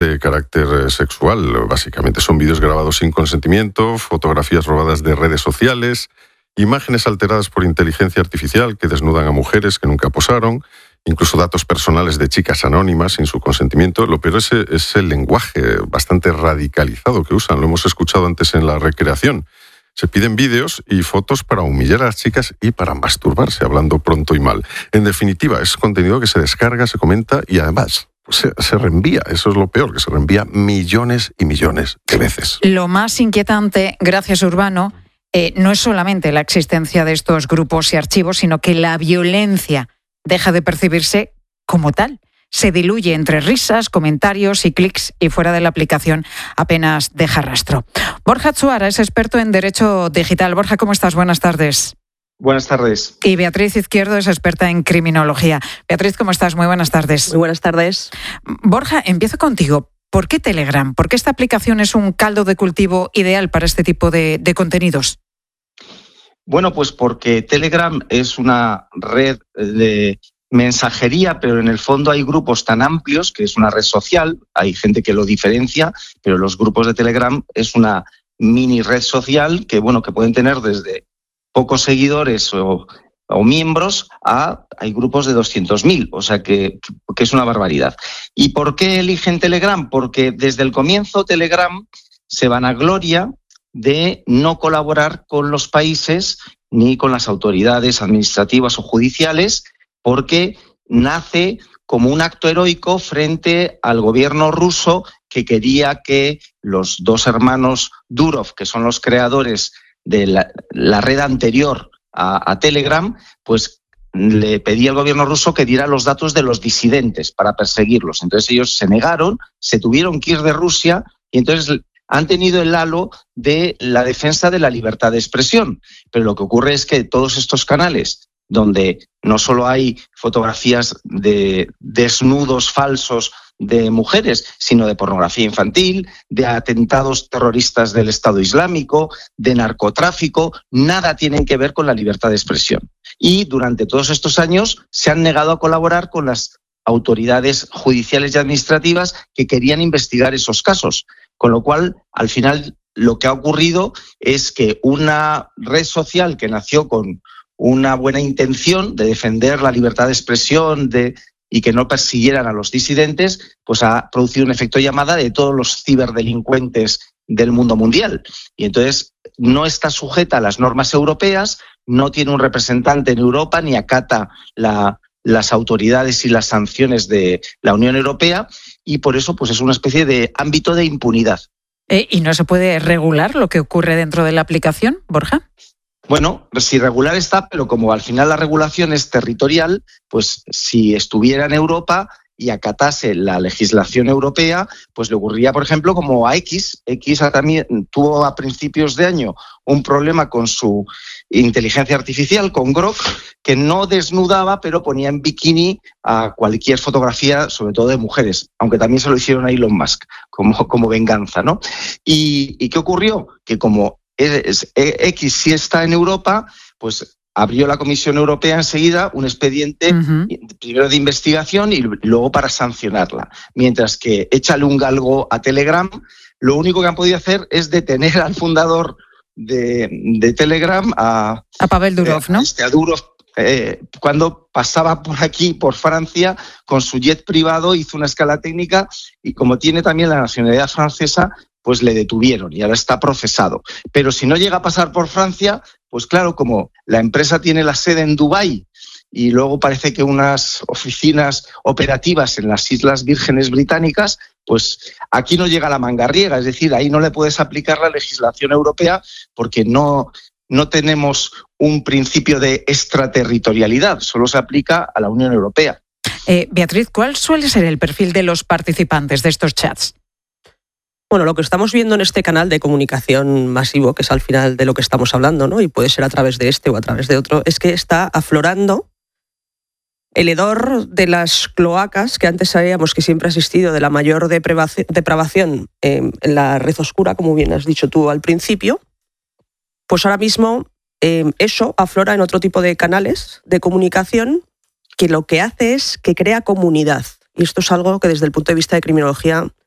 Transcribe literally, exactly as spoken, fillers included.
de carácter sexual. Básicamente son vídeos grabados sin consentimiento, fotografías robadas de redes sociales, imágenes alteradas por inteligencia artificial que desnudan a mujeres que nunca posaron, incluso datos personales de chicas anónimas sin su consentimiento. Lo peor es, es el lenguaje bastante radicalizado que usan. Lo hemos escuchado antes en la recreación. Se piden vídeos y fotos para humillar a las chicas y para masturbarse, hablando pronto y mal. En definitiva, es contenido que se descarga, se comenta y además se, se reenvía. Eso es lo peor, que se reenvía millones y millones de veces. Lo más inquietante, gracias Urbano, eh, no es solamente la existencia de estos grupos y archivos, sino que la violencia deja de percibirse como tal. Se diluye entre risas, comentarios y clics y fuera de la aplicación apenas deja rastro. Borja Tsuara es experto en Derecho Digital. Borja, ¿cómo estás? Buenas tardes. Buenas tardes. Y Beatriz Izquierdo es experta en Criminología. Beatriz, ¿cómo estás? Muy buenas tardes. Muy buenas tardes. Borja, empiezo contigo. ¿Por qué Telegram? ¿Por qué esta aplicación es un caldo de cultivo ideal para este tipo de, de contenidos? Bueno, pues porque Telegram es una red de mensajería, pero en el fondo hay grupos tan amplios que es una red social, hay gente que lo diferencia, pero los grupos de Telegram es una mini red social que, bueno, que pueden tener desde pocos seguidores o, o miembros a hay grupos de doscientos mil, o sea que, que es una barbaridad. ¿Y por qué eligen Telegram? Porque desde el comienzo Telegram se vanagloria de no colaborar con los países ni con las autoridades administrativas o judiciales, porque nace como un acto heroico frente al gobierno ruso que quería que los dos hermanos Durov, que son los creadores de la, la red anterior a, a Telegram, pues le pedía al gobierno ruso que diera los datos de los disidentes para perseguirlos. Entonces ellos se negaron, se tuvieron que ir de Rusia y entonces han tenido el halo de la defensa de la libertad de expresión. Pero lo que ocurre es que todos estos canales donde no solo hay fotografías de desnudos falsos de mujeres, sino de pornografía infantil, de atentados terroristas del Estado Islámico, de narcotráfico, nada tienen que ver con la libertad de expresión. Y durante todos estos años se han negado a colaborar con las autoridades judiciales y administrativas que querían investigar esos casos. Con lo cual, al final, lo que ha ocurrido es que una red social que nació con una buena intención de defender la libertad de expresión de, y que no persiguieran a los disidentes, pues ha producido un efecto llamada de todos los ciberdelincuentes del mundo mundial. Y entonces no está sujeta a las normas europeas, no tiene un representante en Europa ni acata la, las autoridades y las sanciones de la Unión Europea y por eso pues es una especie de ámbito de impunidad. Eh, ¿Y no se puede regular lo que ocurre dentro de la aplicación, Borja? Bueno, si regular está, pero como al final la regulación es territorial, pues si estuviera en Europa y acatase la legislación europea, pues le ocurriría, por ejemplo, como a X. X también tuvo a principios de año un problema con su inteligencia artificial, con Grok, que no desnudaba, pero ponía en bikini a cualquier fotografía, sobre todo de mujeres, aunque también se lo hicieron a Elon Musk, como, como venganza, ¿no? ¿Y, y qué ocurrió? Que como es, X sí está en Europa, pues abrió la Comisión Europea enseguida un expediente uh-huh. primero de investigación y luego para sancionarla. Mientras que échale un galgo a Telegram, lo único que han podido hacer es detener al fundador de, de Telegram, a, a Pavel Durov, eh, ¿no? Este, a Durov, eh, cuando pasaba por aquí, por Francia, con su jet privado, hizo una escala técnica y como tiene también la nacionalidad francesa, pues le detuvieron y ahora está procesado. Pero si no llega a pasar por Francia, pues claro, como la empresa tiene la sede en Dubái y luego parece que unas oficinas operativas en las Islas Vírgenes Británicas, pues aquí no llega la mangarriega, es decir, ahí no le puedes aplicar la legislación europea porque no, no tenemos un principio de extraterritorialidad, solo se aplica a la Unión Europea. Eh, Beatriz, ¿cuál suele ser el perfil de los participantes de estos chats? Bueno, lo que estamos viendo en este canal de comunicación masivo, que es al final de lo que estamos hablando, ¿no? Y puede ser a través de este o a través de otro, es que está aflorando el hedor de las cloacas que antes sabíamos que siempre ha existido, de la mayor depravación eh, en la red oscura, como bien has dicho tú al principio. Pues ahora mismo eh, eso aflora en otro tipo de canales de comunicación que lo que hace es que crea comunidad. Y esto es algo que desde el punto de vista de criminología